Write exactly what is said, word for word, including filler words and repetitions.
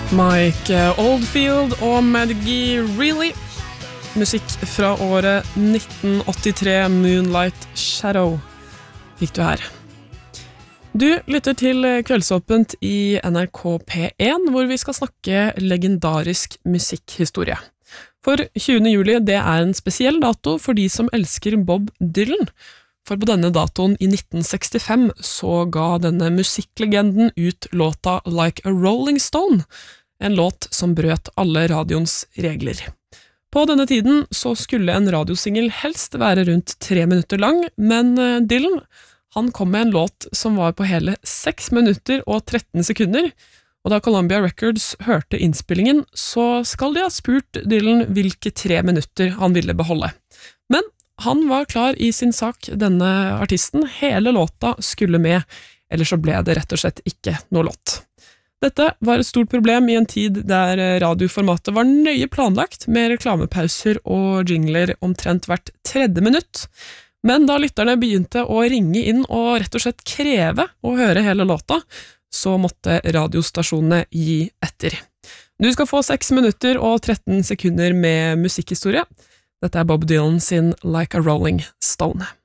Mike Oldfield og Maggie Reilly. Musikk fra året nitten åttitre, Moonlight Shadow, fikk du her. Du lytter til Kveldsåpent i N R K P én, hvor vi skal snakke legendarisk musikkhistorie. For tjuende juli, det er en spesiell dato for de som elsker Bob Dylan. For på denne datoen i nitten sekstifem så ga denne musikklegenden ut låta Like a Rolling Stone, en låt som brøt alle radions regler. På denne tiden så skulle en radiosingel helst være rundt tre minutter lang, men Dylan, han kom med en låt som var på hele seks minutter og tretten sekunder, og da Columbia Records hørte innspillingen, så skal de ha spurt Dylan hvilke tre minutter han ville beholde. Men han var klar i sin sak, denne artisten. Hele låta skulle med, ellers så ble det rett og slett ikke noe låt. Dette var et stort problem i en tid der radioformatet var nøye planlagt, med reklamepauser og jingler omtrent hvert tredje minutt. Men da lytterne begynte å ringe inn og rett og slett kreve å høre hele låta, så måtte radiostasjonene gi etter. Du skal få seks minutter og tretten sekunder med musikkhistorie. Dette er Bob Dylan sin Like a Rolling Stone.